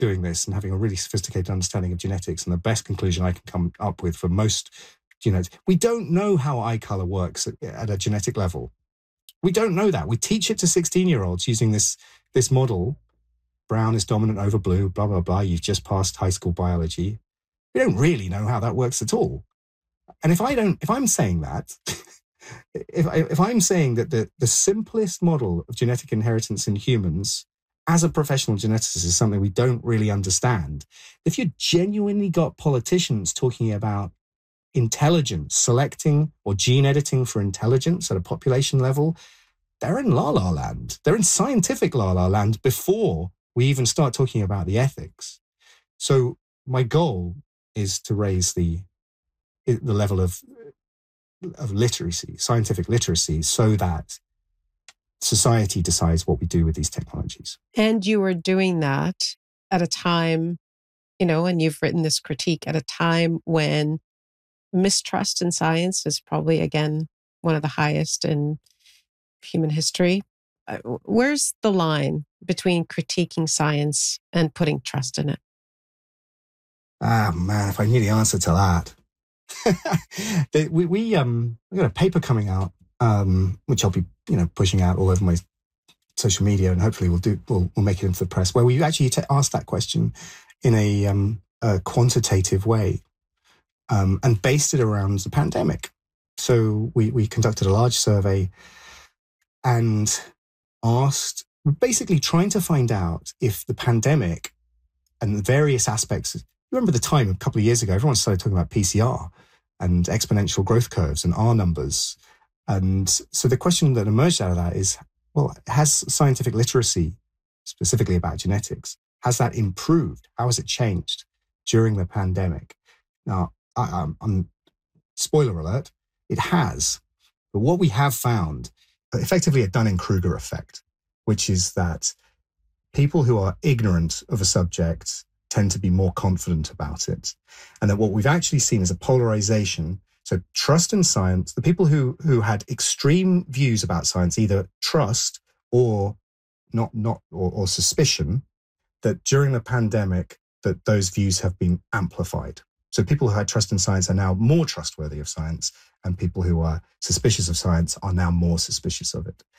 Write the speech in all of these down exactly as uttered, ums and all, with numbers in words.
doing this and having a really sophisticated understanding of genetics, and the best conclusion I can come up with for most genetics, we don't know how eye color works at, at a genetic level. We don't know that. We teach it to sixteen-year-olds using this, this model. Brown is dominant over blue, blah, blah, blah. You've just passed high school biology. We don't really know how that works at all. And if I don't, if I'm saying that, if, I, if I'm saying that the, the simplest model of genetic inheritance in humans as a professional geneticist is something we don't really understand, if you genuinely got politicians talking about intelligence, selecting or gene editing for intelligence at a population level, they're in la-la land. They're in scientific la-la land before we even start talking about the ethics. So my goal is to raise the the level of of literacy, scientific literacy, so that society decides what we do with these technologies. And you were doing that at a time, you know, and you've written this critique at a time when mistrust in science is probably, again, one of the highest in human history. Uh, where's the line between critiquing science and putting trust in it? Ah, man, if I knew the answer to that. we we um we got a paper coming out, um, which I'll be you know pushing out all over my social media, and hopefully we'll do we'll, we'll make it into the press, where we actually t- asked that question in a um a quantitative way, um, and based it around the pandemic. So we we conducted a large survey and asked, basically trying to find out if the pandemic and the various aspects. Remember the time a couple of years ago, everyone started talking about P C R and exponential growth curves and R numbers. And so the question that emerged out of that is, well, has scientific literacy, specifically about genetics, has that improved? How has it changed during the pandemic? Now, I, I'm, I'm spoiler alert, it has. But what we have found, effectively a Dunning-Kruger effect, which is that people who are ignorant of a subject tend to be more confident about it. And that what we've actually seen is a polarization. So trust in science, the people who who had extreme views about science, either trust or not not or, or suspicion, that during the pandemic, that those views have been amplified. So people who had trust in science are now more trustworthy of science, and people who are suspicious of science are now more suspicious of it.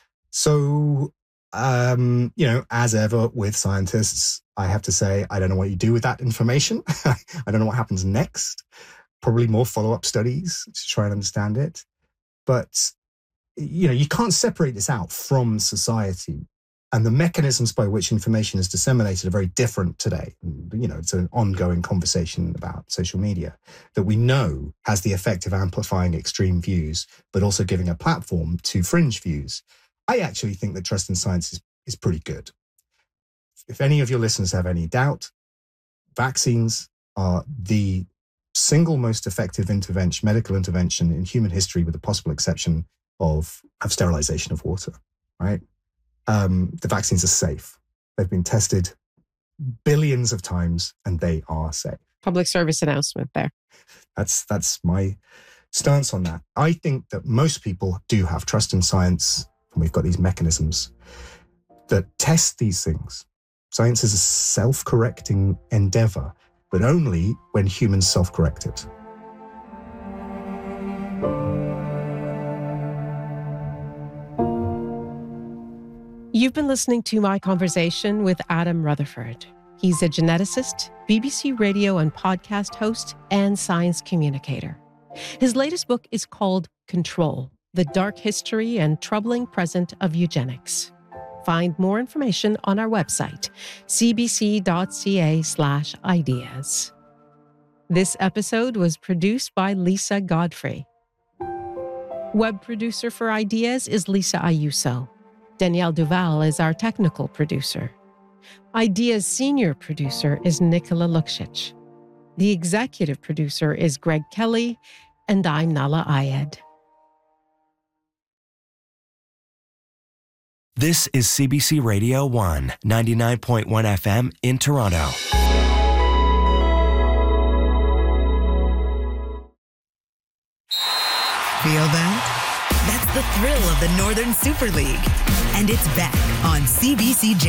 So Um, you know, as ever with scientists, I have to say, I don't know what you do with that information. I don't know what happens next. Probably more follow-up studies to try and understand it. But, you know, you can't separate this out from society. And the mechanisms by which information is disseminated are very different today. You know, it's an ongoing conversation about social media that we know has the effect of amplifying extreme views, but also giving a platform to fringe views. I actually think that trust in science is, is pretty good. If any of your listeners have any doubt, vaccines are the single most effective intervention, medical intervention in human history, with the possible exception of, of sterilization of water, right? Um, the vaccines are safe. They've been tested billions of times and they are safe. Public service announcement there. That's, that's my stance on that. I think that most people do have trust in science. And we've got these mechanisms that test these things. Science is a self-correcting endeavor, but only when humans self-correct it. You've been listening to my conversation with Adam Rutherford. He's a geneticist, B B C radio and podcast host, and science communicator. His latest book is called Control: The Dark History and Troubling Present of Eugenics. Find more information on our website, cbc.ca slash ideas. This episode was produced by Lisa Godfrey. Web producer for Ideas is Lisa Ayuso. Danielle Duval is our technical producer. Ideas senior producer is Nicola Luksic. The executive producer is Greg Kelly, and I'm Nala Ayed. This is C B C Radio one, ninety-nine point one F M in Toronto. Feel that? That's the thrill of the Northern Super League. And it's back on C B C Gem.